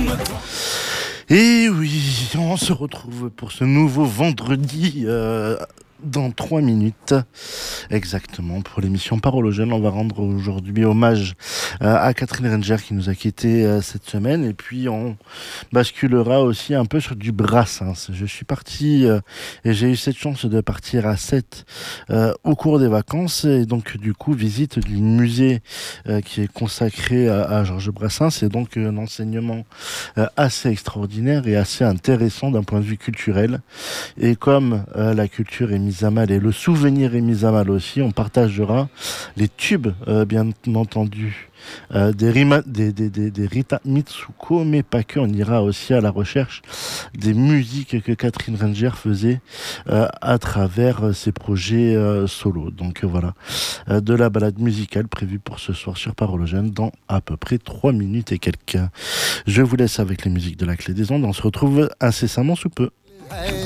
Et oui, on se retrouve pour ce nouveau vendredi dans 3 minutes exactement pour l'émission Parole aux jeunes. On va rendre aujourd'hui hommage à Catherine Ranger qui nous a quittés cette semaine, et puis on basculera aussi un peu sur du Brassens. Je suis parti et j'ai eu cette chance de partir à Sète au cours des vacances, et donc du coup visite du musée qui est consacré à Georges Brassens, et donc un enseignement assez extraordinaire et assez intéressant d'un point de vue culturel. Et comme la culture est mise à mal et le souvenir est mis à mal aussi, on partagera les tubes, bien entendu, des Rita Mitsuko, mais pas que. On ira aussi à la recherche des musiques que Catherine Ranger faisait à travers ses projets solo. Donc voilà, de la balade musicale prévue pour ce soir sur Parole aux jeunes dans à peu près 3 minutes et quelques. Je vous laisse avec les musiques de la Clé des Ondes. On se retrouve incessamment sous peu.